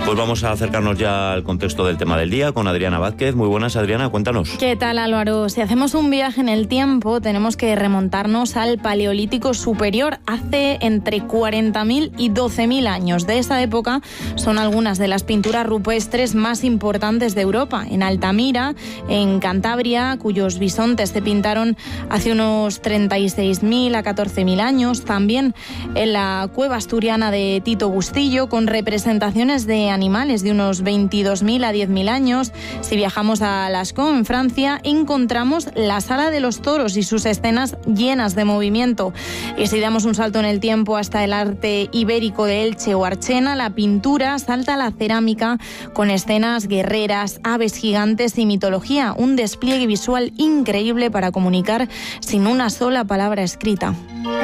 Pues vamos a acercarnos ya al contexto del tema del día con Adriana Vázquez. Muy buenas, Adriana, cuéntanos. ¿Qué tal, Álvaro? Si hacemos un viaje en el tiempo, tenemos que remontarnos al Paleolítico Superior, hace entre 40.000 y 12.000 años. De esa época son algunas de las pinturas rupestres más importantes de Europa. En Altamira, en Cantabria, cuyos bisontes se pintaron hace unos 36.000 a 14.000 años. También en la cueva asturiana de Tito Bustillo, con representaciones de animales de unos 22.000 a 10.000 años. Si viajamos a Lascaux, en Francia, encontramos la Sala de los Toros y sus escenas llenas de movimiento. Y si damos un salto en el tiempo hasta el arte ibérico de Elche o Archena, la pintura salta a la cerámica con escenas guerreras, aves gigantes y mitología. Un despliegue visual increíble para comunicar sin una sola palabra escrita.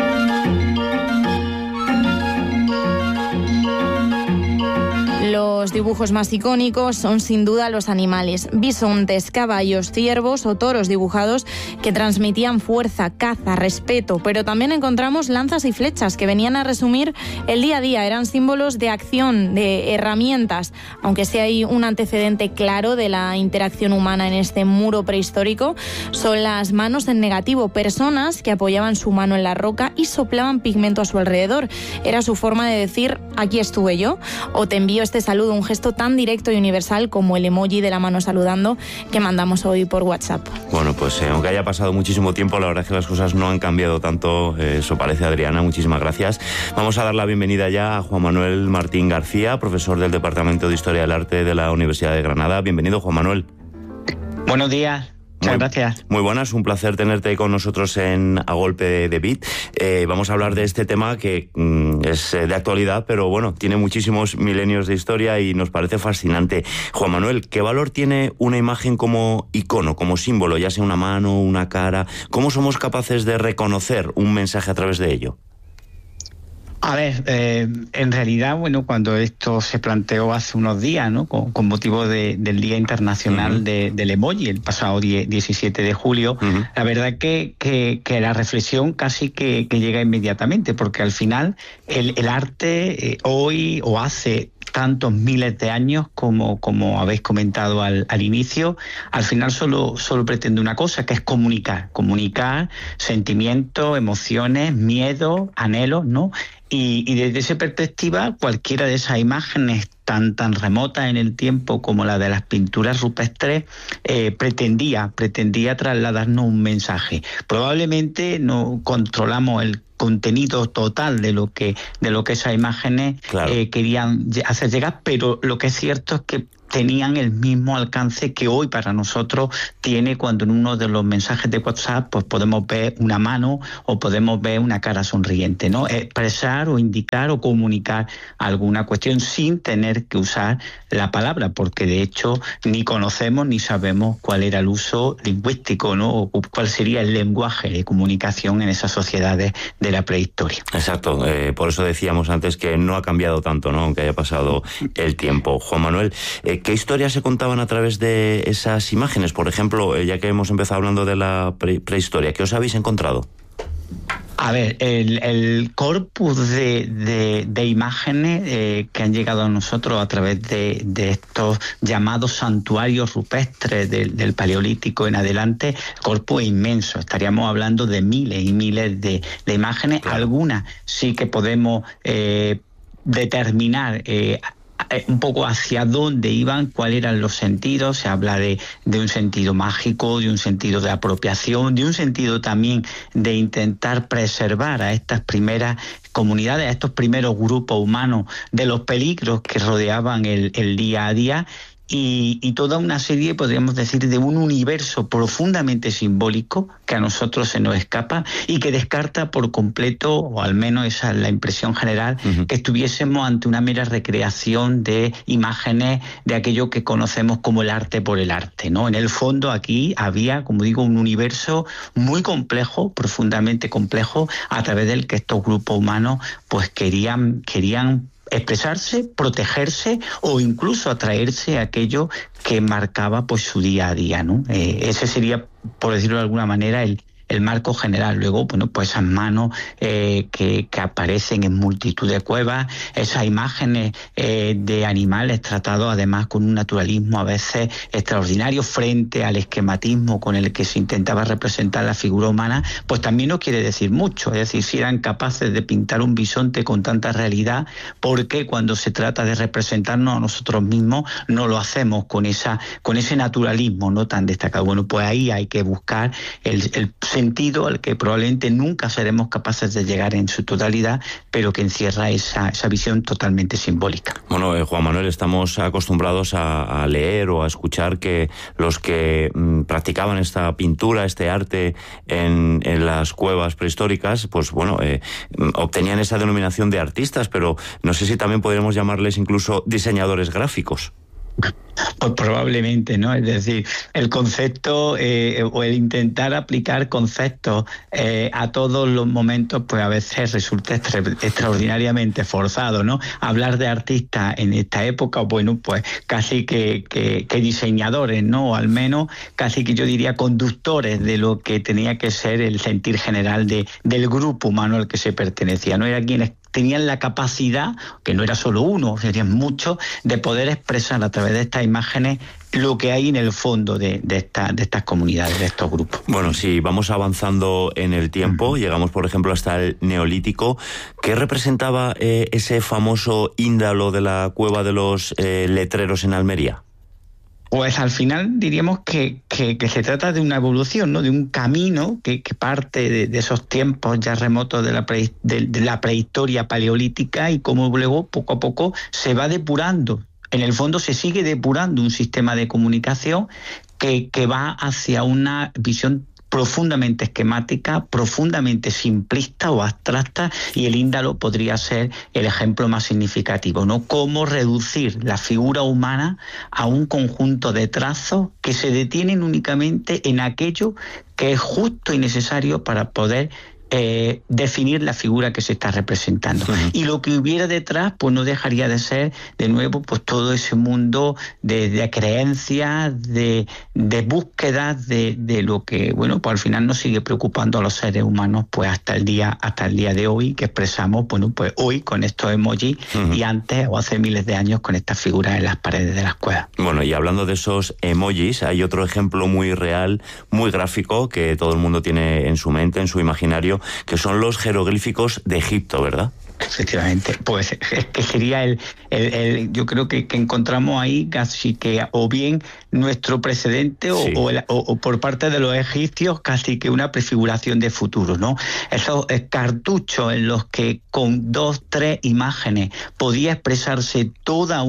Los dibujos más icónicos son sin duda los animales, bisontes, caballos, ciervos o toros dibujados que transmitían fuerza, caza, respeto, pero también encontramos lanzas y flechas que venían a resumir el día a día, eran símbolos de acción, de herramientas, aunque sí hay un antecedente claro de la interacción humana en este muro prehistórico, son las manos en negativo, personas que apoyaban su mano en la roca y soplaban pigmento a su alrededor. Era su forma de decir, aquí estuve yo, o te envío este saludo, un gesto tan directo y universal como el emoji de la mano saludando que mandamos hoy por WhatsApp. Bueno, pues aunque haya pasado muchísimo tiempo, la verdad es que las cosas no han cambiado tanto, eso parece, Adriana, muchísimas gracias. Vamos a dar la bienvenida ya a Juan Manuel Martín García, profesor del Departamento de Historia del Arte de la Universidad de Granada. Bienvenido, Juan Manuel. Buenos días. Muchas gracias. Muy buenas, un placer tenerte con nosotros en A Golpe de Beat. Vamos a hablar de este tema que es de actualidad, pero bueno, tiene muchísimos milenios de historia y nos parece fascinante. Juan Manuel, ¿qué valor tiene una imagen como icono, como símbolo, ya sea una mano, una cara? ¿Cómo somos capaces de reconocer un mensaje a través de ello? A ver, en realidad, bueno, cuando esto se planteó hace unos días, ¿no? Con motivo del Día Internacional del Emoji, el pasado 17 de julio, la verdad que la reflexión casi que llega inmediatamente, porque al final el arte hoy o hace tantos miles de años como habéis comentado al inicio, al final solo pretende una cosa, que es comunicar sentimientos, emociones, miedos, anhelos, ¿no? Y desde esa perspectiva, cualquiera de esas imágenes tan remotas en el tiempo como la de las pinturas rupestres pretendía trasladarnos un mensaje. Probablemente no controlamos el contenido total de lo que esas imágenes querían hacer llegar, pero lo que es cierto es que tenían el mismo alcance que hoy para nosotros tiene cuando en uno de los mensajes de WhatsApp pues podemos ver una mano o podemos ver una cara sonriente, ¿no? Expresar o indicar o comunicar alguna cuestión sin tener que usar la palabra, porque de hecho ni conocemos ni sabemos cuál era el uso lingüístico, ¿no? O cuál sería el lenguaje de comunicación en esas sociedades de la prehistoria. Exacto, por eso decíamos antes que no ha cambiado tanto, ¿no? Aunque haya pasado el tiempo. Juan Manuel, ¿qué historias se contaban a través de esas imágenes? Por ejemplo, ya que hemos empezado hablando de la prehistoria, ¿qué os habéis encontrado? A ver, el corpus de imágenes que han llegado a nosotros a través de estos llamados santuarios rupestres del Paleolítico en adelante, el corpus es inmenso. Estaríamos hablando de miles y miles de imágenes. Claro. Algunas sí que podemos determinar un poco hacia dónde iban, cuáles eran los sentidos. Se habla de un sentido mágico, de un sentido de apropiación, de un sentido también de intentar preservar a estas primeras comunidades, a estos primeros grupos humanos de los peligros que rodeaban el día a día. Y toda una serie, podríamos decir, de un universo profundamente simbólico que a nosotros se nos escapa y que descarta por completo, o al menos esa es la impresión general, que estuviésemos ante una mera recreación de imágenes de aquello que conocemos como el arte por el arte, ¿no? En el fondo aquí había, como digo, un universo muy complejo, profundamente complejo, a través del que estos grupos humanos pues querían expresarse, protegerse o incluso atraerse a aquello que marcaba pues su día a día, ¿no? Ese sería, por decirlo de alguna manera, el el marco general. Luego, bueno, pues esas manos que aparecen en multitud de cuevas, esas imágenes de animales tratados además con un naturalismo a veces extraordinario frente al esquematismo con el que se intentaba representar la figura humana, pues también no quiere decir mucho. Es decir, si eran capaces de pintar un bisonte con tanta realidad, ¿por qué cuando se trata de representarnos a nosotros mismos no lo hacemos con ese naturalismo no tan destacado? Bueno, pues ahí hay que buscar el sentido al que probablemente nunca seremos capaces de llegar en su totalidad, pero que encierra esa visión totalmente simbólica. Bueno, Juan Manuel, estamos acostumbrados a leer o a escuchar que los que practicaban esta pintura, este arte en las cuevas prehistóricas, pues bueno, obtenían esa denominación de artistas, pero no sé si también podríamos llamarles incluso diseñadores gráficos. Pues probablemente, ¿no? Es decir, el concepto o el intentar aplicar conceptos a todos los momentos, pues a veces resulta extraordinariamente forzado, ¿no? Hablar de artistas en esta época, bueno, pues casi que diseñadores, ¿no? O al menos casi que yo diría conductores de lo que tenía que ser el sentir general del grupo humano al que se pertenecía, ¿no? Era quienes tenían la capacidad, que no era solo uno, serían muchos, de poder expresar a través de estas imágenes lo que hay en el fondo de estas comunidades, de estos grupos. Bueno, si vamos avanzando en el tiempo, llegamos por ejemplo hasta el Neolítico. ¿Qué representaba ese famoso índalo de la cueva de los letreros en Almería? Pues al final diríamos que se trata de una evolución, ¿no? De un camino que parte de esos tiempos ya remotos de la prehistoria paleolítica y cómo luego poco a poco se va depurando. En el fondo se sigue depurando un sistema de comunicación que va hacia una visión profundamente esquemática, profundamente simplista o abstracta, y el índalo podría ser el ejemplo más significativo, ¿no? Cómo reducir la figura humana a un conjunto de trazos que se detienen únicamente en aquello que es justo y necesario para poder definir la figura que se está representando. Y lo que hubiera detrás, pues no dejaría de ser, de nuevo, pues todo ese mundo de creencias, de búsquedas de lo que, bueno, pues al final nos sigue preocupando a los seres humanos, pues hasta el día de hoy, que expresamos, bueno, pues hoy con estos emojis y antes o hace miles de años con estas figuras en las paredes de las cuevas. Bueno, y hablando de esos emojis, hay otro ejemplo muy real, muy gráfico, que todo el mundo tiene en su mente, en su imaginario, que son los jeroglíficos de Egipto, ¿verdad? Efectivamente, pues es que sería yo creo que encontramos ahí casi que o bien nuestro precedente o por parte de los egipcios casi que una prefiguración de futuro, ¿no? Esos cartuchos en los que con 2, 3 imágenes podía expresarse no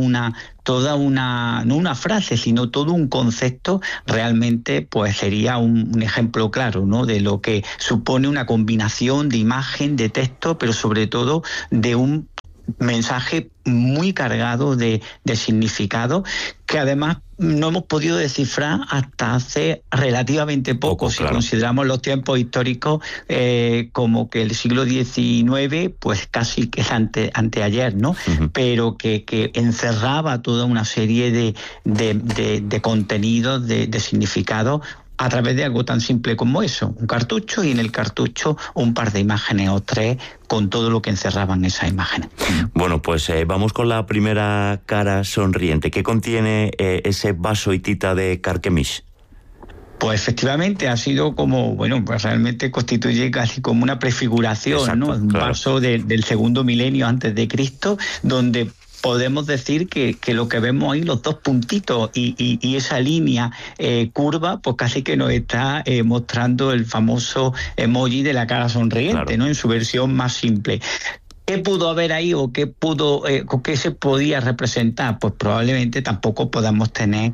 una frase, sino todo un concepto, realmente pues sería un ejemplo claro, ¿no? De lo que supone una combinación de imagen, de texto, pero sobre todo de un mensaje muy cargado de significado, que además no hemos podido descifrar hasta hace relativamente poco, si consideramos los tiempos históricos como que el siglo XIX, pues casi que es anteayer, ¿no? Pero que encerraba toda una serie de contenidos, de significados, a través de algo tan simple como eso, un cartucho, y en el cartucho un par de imágenes o 3 con todo lo que encerraban esas imágenes. Bueno, pues vamos con la primera cara sonriente. ¿Qué contiene ese vaso hitita de Carquemish? Pues efectivamente ha sido como, bueno, pues realmente constituye casi como una prefiguración, exacto, ¿no? Un vaso del segundo milenio antes de Cristo, donde podemos decir que lo que vemos ahí, los 2 puntitos y esa línea curva, pues casi que nos está mostrando el famoso emoji de la cara sonriente, claro, ¿no? En su versión más simple. ¿Qué pudo haber ahí o qué se podía representar? Pues probablemente tampoco podamos tener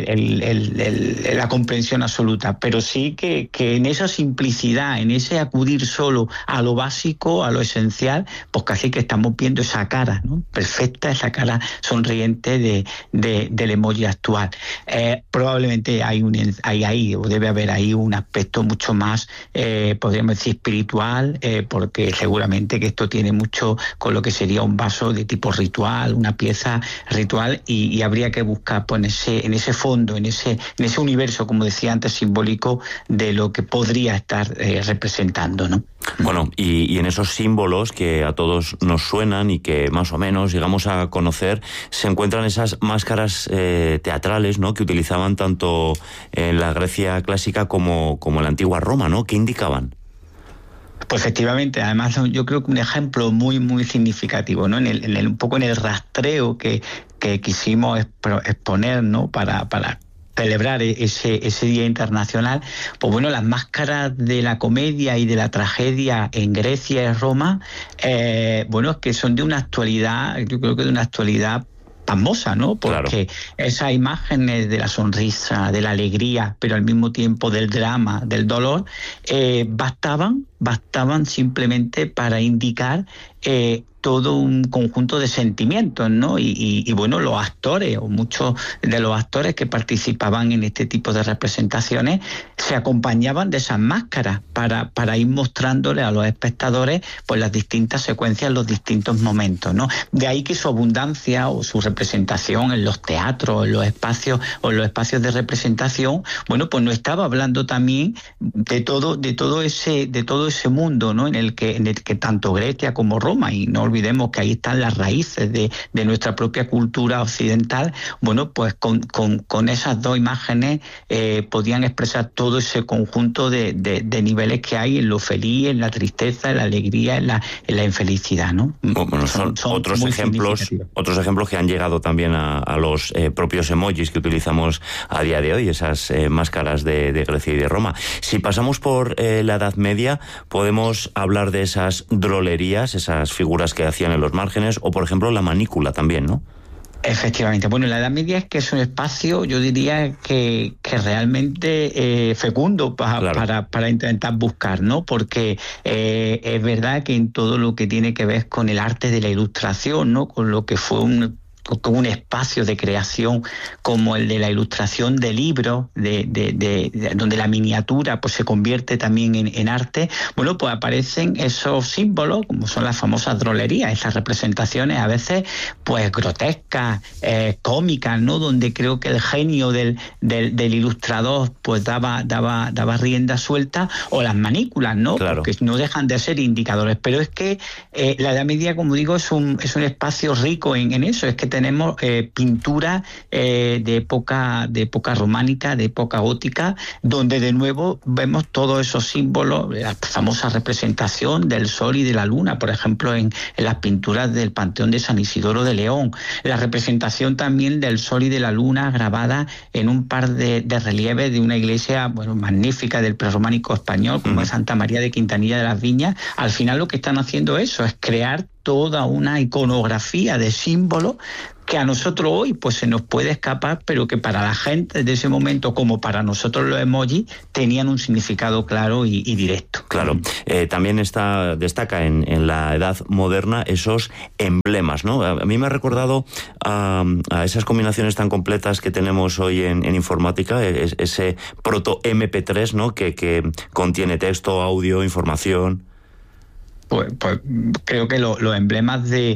la comprensión absoluta, pero sí que en esa simplicidad, en ese acudir solo a lo básico, a lo esencial, pues casi que estamos viendo esa cara, ¿no? Perfecta, esa cara sonriente del emoji actual. Probablemente hay o debe haber ahí un aspecto mucho más, podríamos decir, espiritual, porque seguramente que esto tiene mucho hecho con lo que sería un vaso de tipo ritual, una pieza ritual, y habría que buscar pues, en ese fondo, en ese universo, como decía antes, simbólico de lo que podría estar representando, ¿no? Bueno, y en esos símbolos que a todos nos suenan y que más o menos llegamos a conocer, se encuentran esas máscaras teatrales, ¿no?, que utilizaban tanto en la Grecia clásica como en la antigua Roma, ¿no? ¿Qué indicaban? Pues efectivamente, además yo creo que un ejemplo muy muy significativo, ¿no? Un poco en el rastreo que quisimos exponer, ¿no?, para celebrar ese Día Internacional. Pues bueno, las máscaras de la comedia y de la tragedia en Grecia y Roma, bueno, que son de una actualidad, yo creo que de una actualidad pasmosa, ¿no? Porque esas imágenes de la sonrisa, de la alegría, pero al mismo tiempo del drama, del dolor, bastaban simplemente para indicar todo un conjunto de sentimientos, ¿no? Y bueno, los actores, o muchos de los actores que participaban en este tipo de representaciones, se acompañaban de esas máscaras para ir mostrándole a los espectadores pues las distintas secuencias, los distintos momentos, ¿no? De ahí que su abundancia o su representación en los teatros, en los espacios de representación, bueno, pues nos estaba hablando también de todo ese mundo, ¿no?, en el que tanto Grecia como Roma, y no olvidemos que ahí están las raíces de nuestra propia cultura occidental, bueno, pues con esas dos imágenes podían expresar todo ese conjunto de niveles que hay en lo feliz, en la tristeza, en la alegría, en la infelicidad, ¿no? Bueno, son otros ejemplos que han llegado también a los propios emojis que utilizamos a día de hoy, esas máscaras de Grecia y de Roma. Si pasamos por la Edad Media, podemos hablar de esas drolerías, esas figuras que hacían en los márgenes, o por ejemplo la manícula también, ¿no? Efectivamente. Bueno, la Edad Media es un espacio, yo diría que realmente fecundo para intentar buscar, ¿no? Porque es verdad que en todo lo que tiene que ver con el arte de la ilustración, ¿no?, con lo que fue un espacio de creación como el de la ilustración de libros, donde la miniatura pues se convierte también en arte, bueno, pues aparecen esos símbolos, como son las famosas drolerías, esas representaciones a veces pues grotescas, cómicas, ¿no?, donde creo que el genio del ilustrador pues daba rienda suelta, o las manículas, ¿no?, porque no dejan de ser indicadores. Pero es que la Edad Media, como digo, es un espacio rico en eso. Es que tenemos pintura de época románica, de época gótica, donde de nuevo vemos todos esos símbolos, la famosa representación del sol y de la luna, por ejemplo, en las pinturas del Panteón de San Isidoro de León, la representación también del sol y de la luna grabada en un par de relieves de una iglesia, bueno, magnífica del prerrománico español, como es Santa María de Quintanilla de las Viñas. Al final lo que están haciendo eso es crear toda una iconografía de símbolos que a nosotros hoy pues se nos puede escapar, pero que para la gente de ese momento, como para nosotros los emojis, tenían un significado claro y directo. Claro. También destaca en la edad moderna esos emblemas, ¿no? A mí me ha recordado a esas combinaciones tan completas que tenemos hoy en informática, ese proto MP3, ¿no?, que contiene texto, audio, información. Pues creo que los emblemas de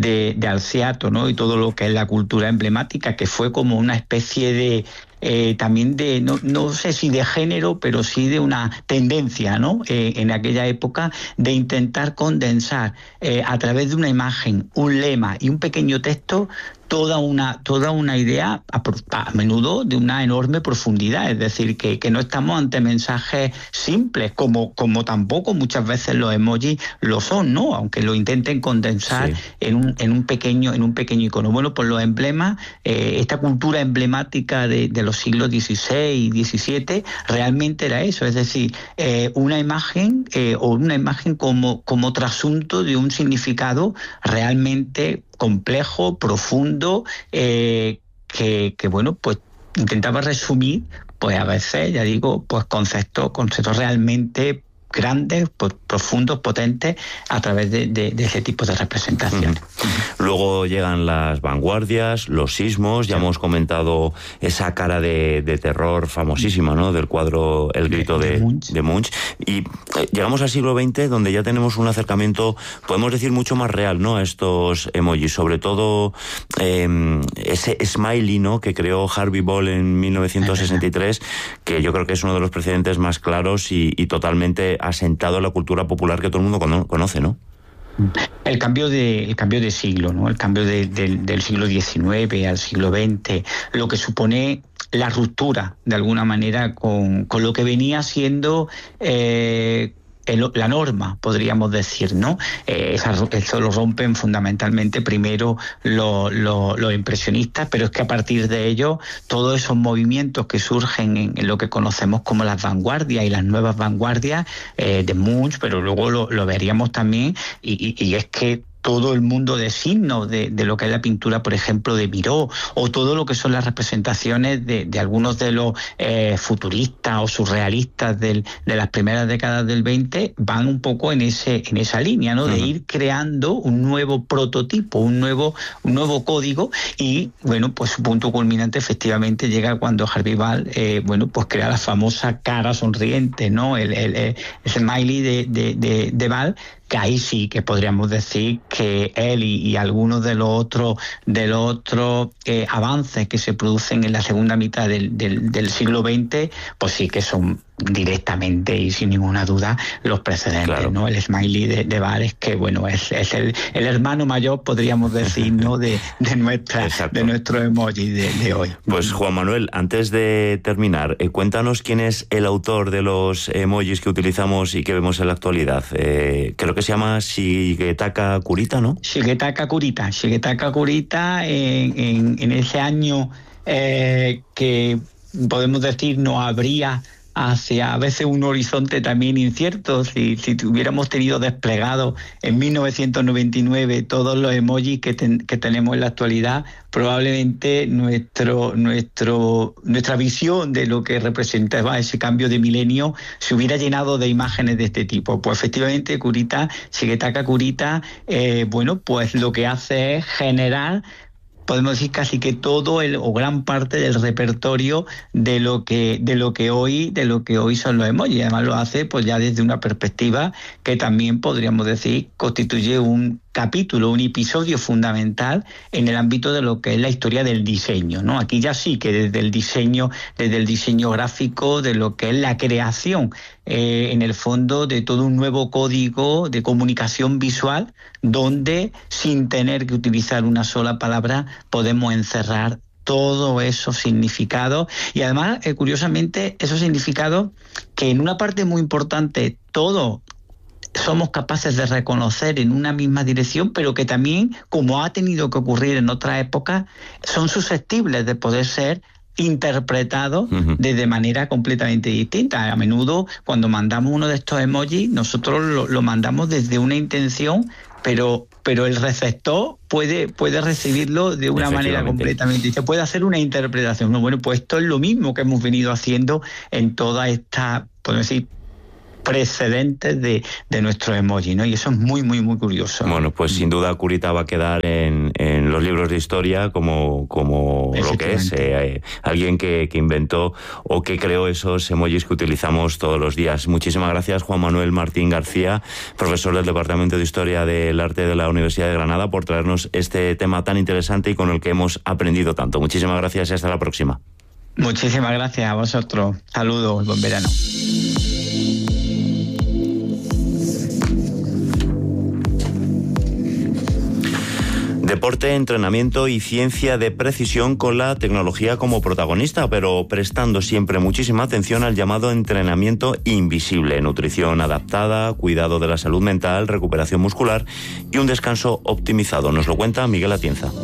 Alceato, ¿no?, y todo lo que es la cultura emblemática, que fue como una especie de también de, no sé si de género, pero sí de una tendencia, ¿no?, en aquella época, de intentar condensar a través de una imagen, un lema y un pequeño texto toda una idea, a menudo de una enorme profundidad. Es decir, que no estamos ante mensajes simples, como tampoco muchas veces los emojis lo son, ¿no?, aunque lo intenten condensar en un pequeño icono. Bueno, pues los emblemas, esta cultura emblemática de los siglos XVI y XVII, realmente era eso, es decir, una imagen como trasunto de un significado realmente complejo, profundo, que bueno, pues intentaba resumir, pues a veces, ya digo, pues conceptos realmente grandes, profundos, potentes, a través de ese tipo de representaciones. Luego llegan las vanguardias, los sismos, ya hemos comentado esa cara de terror famosísima, ¿no?, del cuadro El grito de Munch. Y llegamos al siglo XX, donde ya tenemos un acercamiento, podemos decir, mucho más real, ¿no?, a estos emojis, sobre todo ese smiley, ¿no?, que creó Harvey Ball en 1963, que yo creo que es uno de los precedentes más claros y totalmente asentado en la cultura popular que todo el mundo conoce, ¿no? El cambio de siglo, ¿no? El cambio del siglo XIX al siglo XX, lo que supone la ruptura, de alguna manera, con lo que venía siendo la norma, podríamos decir, ¿no? Eso lo rompen fundamentalmente primero los impresionistas, pero es que a partir de ello todos esos movimientos que surgen en lo que conocemos como las vanguardias y las nuevas vanguardias de Munch, pero luego lo veríamos también, y es que todo el mundo de signos de lo que es la pintura, por ejemplo, de Miró, o todo lo que son las representaciones de algunos de los futuristas o surrealistas de las primeras décadas del 20, van un poco en esa línea, ¿no? De ir creando un nuevo prototipo, un nuevo código, y bueno, pues su punto culminante efectivamente llega cuando Harvey Ball pues crea la famosa cara sonriente, ¿no? El smiley de Ball, que ahí sí que podríamos decir que él y algunos de los otros avances que se producen en la segunda mitad del siglo XX, pues sí que son directamente y sin ninguna duda los precedentes, claro, ¿no? El smiley de Ball es que, bueno, es el hermano mayor, podríamos decir, ¿no?, de nuestro emoji de hoy. Pues Juan Manuel, antes de terminar, cuéntanos quién es el autor de los emojis que utilizamos y que vemos en la actualidad. Creo que se llama Shigetaka Kurita, ¿no? Shigetaka Kurita, en ese año que podemos decir no habría hacia a veces un horizonte también incierto. Si hubiéramos tenido desplegado en 1999 todos los emojis que tenemos en la actualidad, probablemente nuestra visión de lo que representaba ese cambio de milenio se hubiera llenado de imágenes de este tipo. Pues efectivamente Shigetaka Kurita, pues lo que hace es generar, podemos decir, casi que todo o gran parte del repertorio de lo que hoy son los emojis. Además lo hace pues ya desde una perspectiva que también podríamos decir constituye un capítulo, un episodio fundamental en el ámbito de lo que es la historia del diseño, ¿no? Aquí ya sí que desde el diseño gráfico, de lo que es la creación, en el fondo, de todo un nuevo código de comunicación visual, donde sin tener que utilizar una sola palabra podemos encerrar todo esos significados, y además, curiosamente, esos significados que en una parte muy importante todos somos capaces de reconocer en una misma dirección, pero que también, como ha tenido que ocurrir en otras épocas, son susceptibles de poder ser interpretados de manera completamente distinta. A menudo, cuando mandamos uno de estos emojis, nosotros lo mandamos desde una intención, pero el receptor puede recibirlo de una manera completamente distinta, puede hacer una interpretación. Bueno, pues esto es lo mismo que hemos venido haciendo en toda esta, podemos decir, precedentes de nuestro emoji, ¿no? Y eso es muy, muy, muy curioso. Bueno, pues sin duda Kurita va a quedar en los libros de historia como lo que es, alguien que inventó o que creó esos emojis que utilizamos todos los días. Muchísimas gracias, Juan Manuel Martín García, profesor del Departamento de Historia del Arte de la Universidad de Granada, por traernos este tema tan interesante y con el que hemos aprendido tanto. Muchísimas gracias y hasta la próxima. Muchísimas gracias a vosotros. Saludos, buen verano. Deporte, entrenamiento y ciencia de precisión con la tecnología como protagonista, pero prestando siempre muchísima atención al llamado entrenamiento invisible, nutrición adaptada, cuidado de la salud mental, recuperación muscular y un descanso optimizado. Nos lo cuenta Miguel Atienza.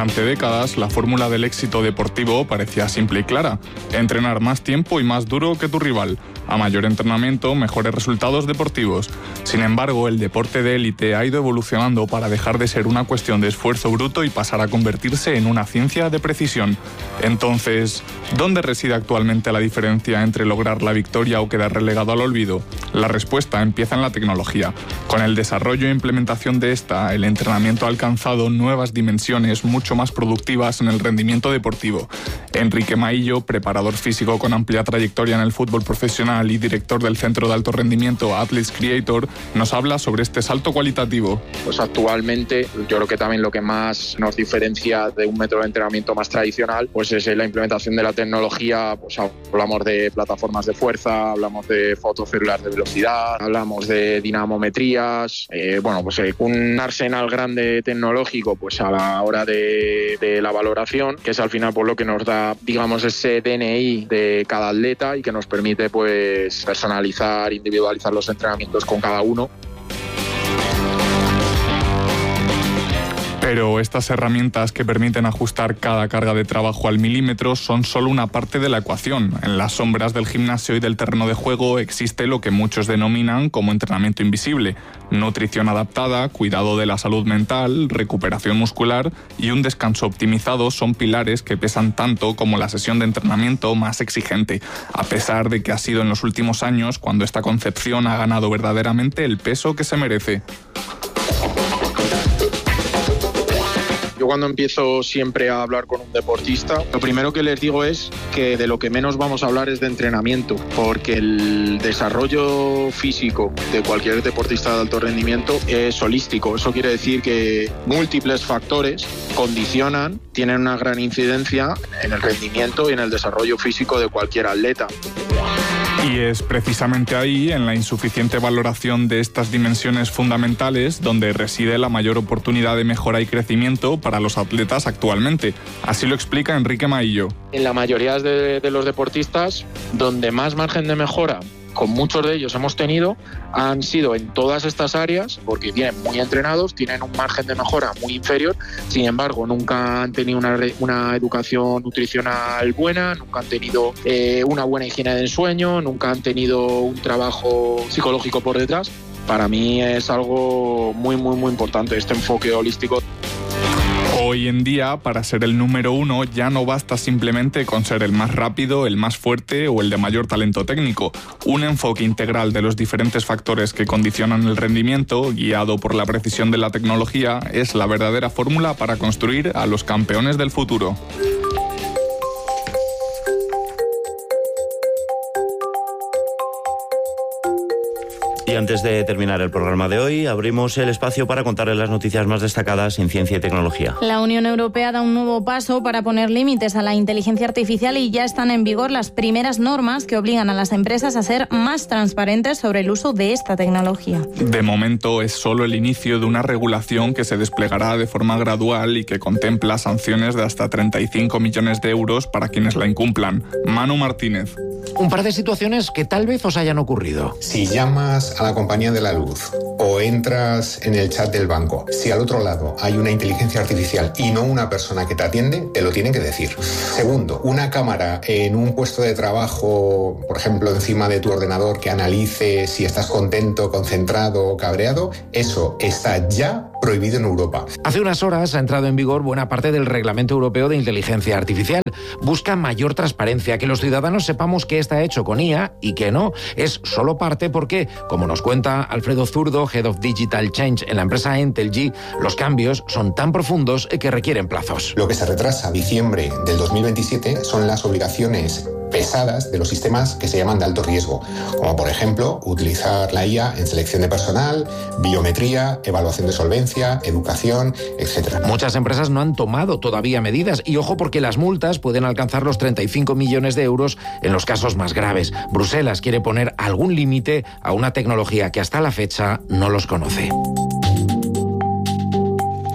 Durante décadas, la fórmula del éxito deportivo parecía simple y clara: entrenar más tiempo y más duro que tu rival. A mayor entrenamiento, mejores resultados deportivos. Sin embargo, el deporte de élite ha ido evolucionando para dejar de ser una cuestión de esfuerzo bruto y pasar a convertirse en una ciencia de precisión. Entonces, ¿dónde reside actualmente la diferencia entre lograr la victoria o quedar relegado al olvido? La respuesta empieza en la tecnología. Con el desarrollo e implementación de esta, el entrenamiento ha alcanzado nuevas dimensiones mucho más productivas en el rendimiento deportivo. Enrique Maillo, preparador físico con amplia trayectoria en el fútbol profesional y director del Centro de Alto Rendimiento Athletes Creator, nos habla sobre este salto cualitativo. Pues actualmente yo creo que también lo que más nos diferencia de un método de entrenamiento más tradicional pues es la implementación de la tecnología. Pues hablamos de plataformas de fuerza, hablamos de fotos celulares de velocidad, hablamos de dinamometrías, pues un arsenal grande tecnológico pues a la hora de la valoración, que es al final por lo que nos da, digamos, ese DNI de cada atleta y que nos permite pues personalizar, individualizar los entrenamientos con cada uno. Pero estas herramientas que permiten ajustar cada carga de trabajo al milímetro son solo una parte de la ecuación. En las sombras del gimnasio y del terreno de juego existe lo que muchos denominan como entrenamiento invisible: nutrición adaptada, cuidado de la salud mental, recuperación muscular y un descanso optimizado son pilares que pesan tanto como la sesión de entrenamiento más exigente, a pesar de que ha sido en los últimos años cuando esta concepción ha ganado verdaderamente el peso que se merece. Yo cuando empiezo siempre a hablar con un deportista, lo primero que les digo es que de lo que menos vamos a hablar es de entrenamiento, porque el desarrollo físico de cualquier deportista de alto rendimiento es holístico. Eso quiere decir que múltiples factores condicionan, tienen una gran incidencia en el rendimiento y en el desarrollo físico de cualquier atleta. Y es precisamente ahí, en la insuficiente valoración de estas dimensiones fundamentales, donde reside la mayor oportunidad de mejora y crecimiento para los atletas actualmente. Así lo explica Enrique Maillo. En la mayoría de los deportistas, donde más margen de mejora con muchos de ellos hemos tenido, han sido en todas estas áreas, porque vienen muy entrenados, tienen un margen de mejora muy inferior, sin embargo nunca han tenido una educación nutricional buena, nunca han tenido una buena higiene del sueño, nunca han tenido un trabajo psicológico por detrás. Para mí es algo muy, muy, muy importante este enfoque holístico. Hoy en día, para ser el número uno, ya no basta simplemente con ser el más rápido, el más fuerte o el de mayor talento técnico. Un enfoque integral de los diferentes factores que condicionan el rendimiento, guiado por la precisión de la tecnología, es la verdadera fórmula para construir a los campeones del futuro. Y antes de terminar el programa de hoy, abrimos el espacio para contarles las noticias más destacadas en ciencia y tecnología. La Unión Europea da un nuevo paso para poner límites a la inteligencia artificial y ya están en vigor las primeras normas que obligan a las empresas a ser más transparentes sobre el uso de esta tecnología. De momento es solo el inicio de una regulación que se desplegará de forma gradual y que contempla sanciones de hasta 35 millones de euros para quienes la incumplan. Manu Martínez. Un par de situaciones que tal vez os hayan ocurrido. Si llamas a la compañía de la luz o entras en el chat del banco, si al otro lado hay una inteligencia artificial y no una persona que te atiende, te lo tienen que decir. Segundo, una cámara en un puesto de trabajo, por ejemplo, encima de tu ordenador, que analice si estás contento, concentrado o cabreado, eso está ya prohibido en Europa. Hace unas horas ha entrado en vigor buena parte del Reglamento Europeo de Inteligencia Artificial. Busca mayor transparencia, que los ciudadanos sepamos qué está hecho con IA y qué no. Es solo parte porque, como nos cuenta Alfredo Zurdo, Head of Digital Change en la empresa Entelgy, los cambios son tan profundos que requieren plazos. Lo que se retrasa a diciembre del 2027 son las obligaciones pesadas de los sistemas que se llaman de alto riesgo, como por ejemplo utilizar la IA en selección de personal, biometría, evaluación de solvencia, educación, etc. Muchas empresas no han tomado todavía medidas y ojo porque las multas pueden alcanzar los 35 millones de euros en los casos más graves. Bruselas quiere poner algún límite a una tecnología que hasta la fecha no los conoce.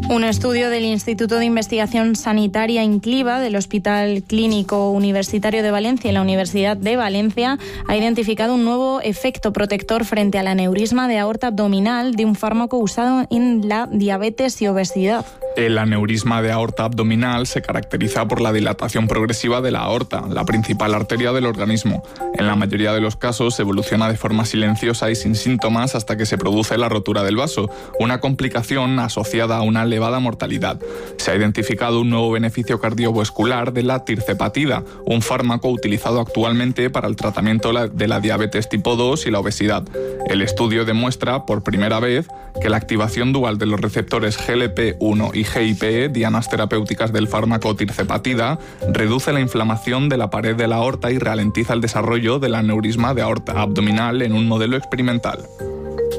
Un estudio del Instituto de Investigación Sanitaria Incliva del Hospital Clínico Universitario de Valencia y la Universidad de Valencia ha identificado un nuevo efecto protector frente al aneurisma de aorta abdominal de un fármaco usado en la diabetes y obesidad. El aneurisma de aorta abdominal se caracteriza por la dilatación progresiva de la aorta, la principal arteria del organismo. En la mayoría de los casos evoluciona de forma silenciosa y sin síntomas hasta que se produce la rotura del vaso, una complicación asociada a una elevada mortalidad. Se ha identificado un nuevo beneficio cardiovascular de la tirzepatida, un fármaco utilizado actualmente para el tratamiento de la diabetes tipo 2 y la obesidad. El estudio demuestra por primera vez que la activación dual de los receptores GLP-1 y GIP, dianas terapéuticas del fármaco tirzepatida, reduce la inflamación de la pared de la aorta y ralentiza el desarrollo del aneurisma de aorta abdominal en un modelo experimental.